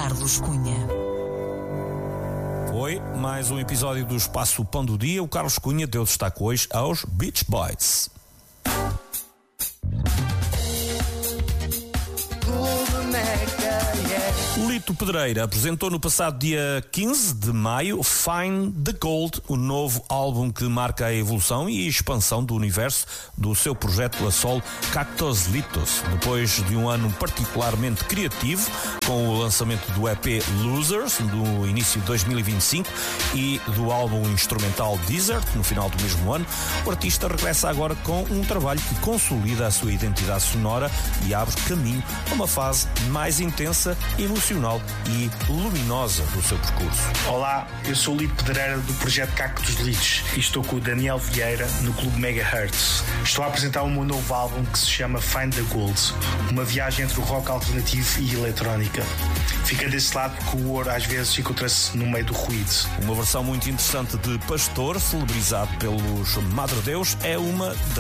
Carlos Cunha. Foi mais um episódio do Espaço Pão do Dia. O Carlos Cunha deu destaque hoje aos Beach Boys. Lito Pedreira apresentou no passado dia 15 de maio Find the Gold, o novo álbum que marca a evolução e a expansão do universo do seu projeto a solo Cactos Litos. Depois de um ano particularmente criativo, com o lançamento do EP Losers no início de 2025 e do álbum instrumental Desert no final do mesmo ano, o artista regressa agora com um trabalho que consolida a sua identidade sonora e abre caminho a uma fase mais intensa, emocional e luminosa do seu percurso. Olá, eu sou o Lito Pedreira do projeto Cactos Litos e estou com o Daniel Vieira no Clube Megahertz. Estou a apresentar o meu novo álbum que se chama Find the Gold, uma viagem entre o rock alternativo e eletrónica. Fica desse lado porque o ouro às vezes encontra-se no meio do ruído. Uma versão muito interessante de Pastor, celebrizado pelos Madre Deus, é uma